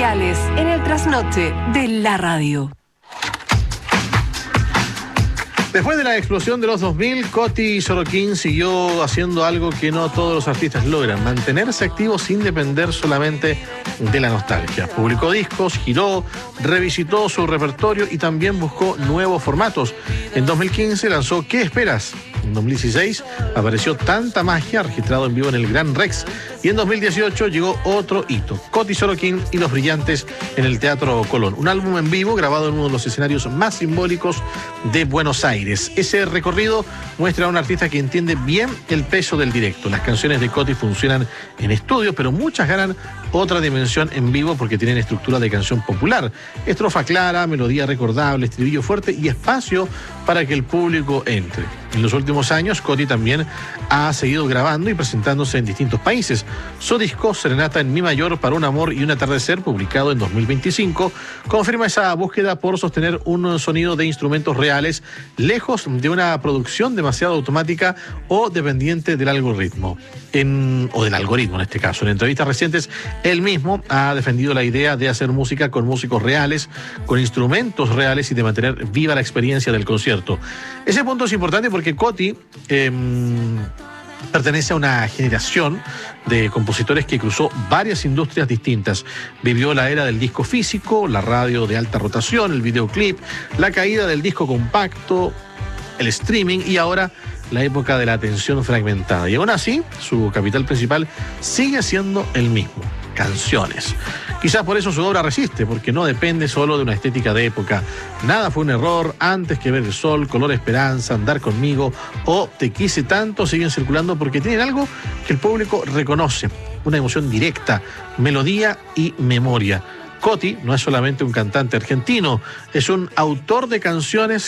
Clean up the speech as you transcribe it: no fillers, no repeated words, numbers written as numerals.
musicales en el trasnoche de la radio. Después de la explosión de los 2000, Coti Sorokin siguió haciendo algo que no todos los artistas logran: mantenerse activos sin depender solamente de la nostalgia. Publicó discos, giró, revisitó su repertorio y también buscó nuevos formatos. En 2015 lanzó ¿Qué esperas? En 2016 apareció Tanta Magia, registrado en vivo en el Gran Rex. Y en 2018 llegó otro hito: Coti Sorokin y Los Brillantes en el Teatro Colón. Un álbum en vivo grabado en uno de los escenarios más simbólicos de Buenos Aires. Ese recorrido muestra a un artista que entiende bien el peso del directo. Las canciones de Coti funcionan en estudio, pero muchas ganan otra dimensión en vivo porque tienen estructura de canción popular. Estrofa clara, melodía recordable, estribillo fuerte y espacio para que el público entre. En los últimos años, Coti también ha seguido grabando y presentándose en distintos países. Su disco Serenata en Mi Mayor para un amor y un atardecer, publicado en 2025, confirma esa búsqueda por sostener un sonido de instrumentos reales, lejos de una producción demasiado automática o dependiente del algoritmo. O del algoritmo en este caso. En entrevistas recientes, él mismo ha defendido la idea de hacer música con músicos reales, con instrumentos reales y de mantener viva la experiencia del concierto. Ese punto es importante porque Coti pertenece a una generación de compositores que cruzó varias industrias distintas. Vivió la era del disco físico, la radio de alta rotación, el videoclip, la caída del disco compacto, el streaming y ahora la época de la atención fragmentada. Y aún así, su capital principal sigue siendo el mismo: canciones. Quizás por eso su obra resiste, porque no depende solo de una estética de época. Nada fue un error, Antes que ver el sol, Color Esperanza, Andar conmigo o Te quise tanto siguen circulando porque tienen algo que el público reconoce: una emoción directa, melodía y memoria. Coti no es solamente un cantante argentino, es un autor de canciones